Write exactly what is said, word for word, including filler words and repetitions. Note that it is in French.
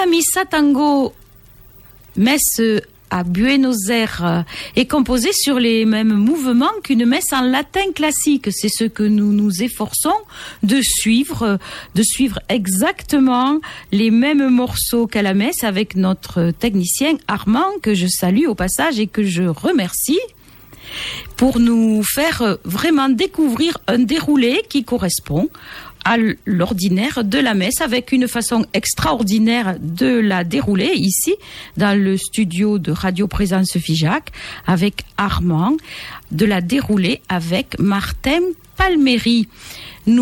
la Missa Tango messe à Buenos Aires est composée sur les mêmes mouvements qu'une messe en latin classique. C'est ce que nous nous efforçons de suivre, de suivre exactement les mêmes morceaux qu'à la messe avec notre technicien Armand, que je salue au passage et que je remercie, pour nous faire vraiment découvrir un déroulé qui correspond à l'ordinaire de la messe, avec une façon extraordinaire de la dérouler ici dans le studio de Radio Présence Figeac avec Armand, de la dérouler avec Martin Palméry.